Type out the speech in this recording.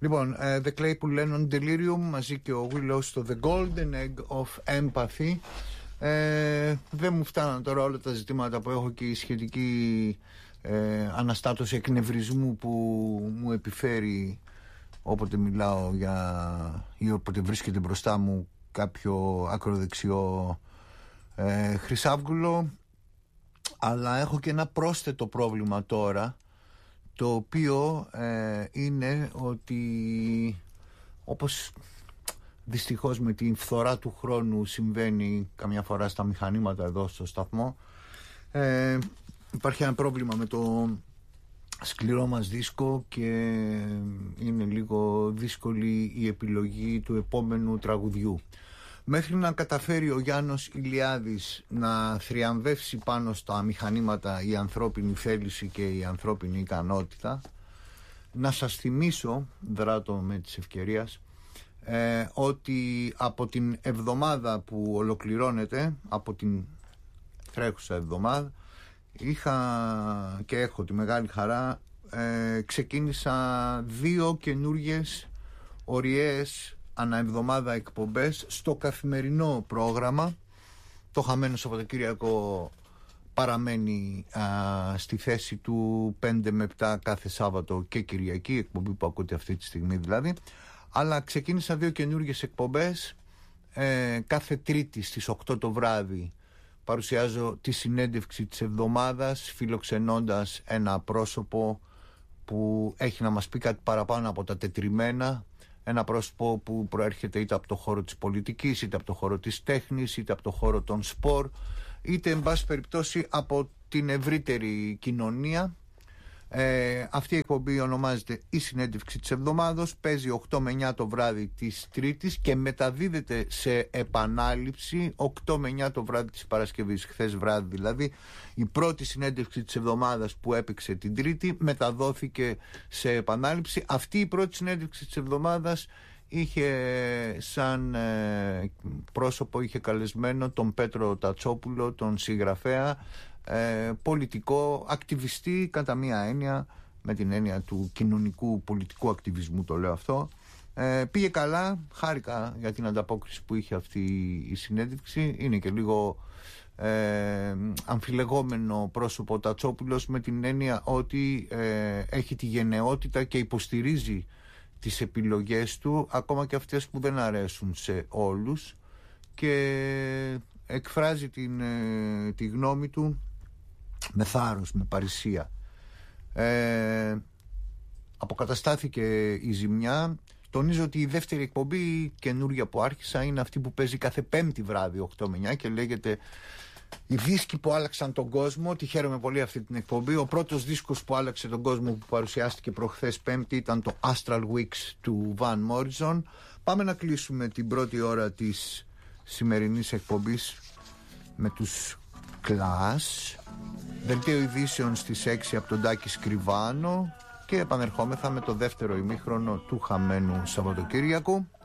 Λοιπόν, The Claypool Lennon Delirium μαζί και ο Willows στο The Golden Egg of Empathy. Δεν μου φτάνουν τώρα όλα τα ζητήματα που έχω και η σχετική αναστάτωση εκνευρισμού που μου επιφέρει όποτε μιλάω ή όποτε βρίσκεται μπροστά μου κάποιο ακροδεξιό χρυσάβγουλο. Αλλά έχω και ένα πρόσθετο πρόβλημα τώρα, το οποίο είναι ότι, όπως δυστυχώς με την φθορά του χρόνου συμβαίνει καμιά φορά στα μηχανήματα εδώ στο σταθμό, υπάρχει ένα πρόβλημα με το σκληρό μας δίσκο και είναι λίγο δύσκολη η επιλογή του επόμενου τραγουδιού. Μέχρι να καταφέρει ο Γιάννος Ηλιάδης να θριαμβεύσει πάνω στα μηχανήματα η ανθρώπινη θέληση και η ανθρώπινη ικανότητα, να σας θυμίσω, δράτω με της ευκαιρίας, ότι από την εβδομάδα που ολοκληρώνεται, από την τρέχουσα εβδομάδα, είχα και έχω τη μεγάλη χαρά, ξεκίνησα 2 καινούργιες ωριαίες ανά εβδομάδα εκπομπές στο καθημερινό πρόγραμμα. Το χαμένο Σαββατοκύριακο παραμένει στη θέση του 5 με 7 κάθε Σάββατο και Κυριακή, εκπομπή που ακούτε αυτή τη στιγμή δηλαδή. Αλλά ξεκίνησα 2 καινούργιες εκπομπές. Κάθε Τρίτη στις 8 το βράδυ παρουσιάζω τη συνέντευξη της εβδομάδας, φιλοξενώντας ένα πρόσωπο που έχει να μας πει κάτι παραπάνω από τα τετριμένα. Ένα πρόσωπο που προέρχεται είτε από το χώρο της πολιτικής, είτε από το χώρο της τέχνης, είτε από το χώρο των σπορ, είτε εν πάση περιπτώσει από την ευρύτερη κοινωνία. Αυτή η εκπομπή ονομάζεται «Η Συνέντευξη της Εβδομάδος», παίζει 8 με 9 το βράδυ της Τρίτης και μεταδίδεται σε επανάληψη 8 με 9 το βράδυ της Παρασκευής. Χθες βράδυ δηλαδή η πρώτη συνέντευξη της εβδομάδας που έπαιξε την Τρίτη μεταδόθηκε σε επανάληψη. Αυτή η πρώτη συνέντευξη της εβδομάδας είχε σαν πρόσωπο, είχε καλεσμένο τον Πέτρο Τατσόπουλο, τον συγγραφέα, πολιτικό ακτιβιστή κατά μία έννοια, με την έννοια του κοινωνικού πολιτικού ακτιβισμού το λέω αυτό. Πήγε καλά, χάρηκα για την ανταπόκριση που είχε αυτή η συνέντευξη. Είναι και λίγο αμφιλεγόμενο πρόσωπο Τατσόπουλος, με την έννοια ότι έχει τη γενναιότητα και υποστηρίζει τις επιλογές του, ακόμα και αυτές που δεν αρέσουν σε όλους, και εκφράζει τη γνώμη του με θάρρος, με παρησία. Αποκαταστάθηκε η ζημιά. Τονίζω ότι η δεύτερη εκπομπή καινούργια που άρχισα είναι αυτή που παίζει κάθε Πέμπτη βράδυ 8 με 9 και λέγεται «Οι δίσκοι που άλλαξαν τον κόσμο». Τη χαίρομαι πολύ αυτή την εκπομπή. Ο πρώτος δίσκος που άλλαξε τον κόσμο που παρουσιάστηκε προχθές Πέμπτη ήταν το Astral Weeks του Van Morrison. Πάμε να κλείσουμε την πρώτη ώρα της σημερινής εκπομπής με τους Clash. Δελτίο ειδήσεων στις 6 από τον Τάκη Σκριβάνο και επανερχόμεθα με το δεύτερο ημίχρονο του χαμένου Σαββατοκύριακου.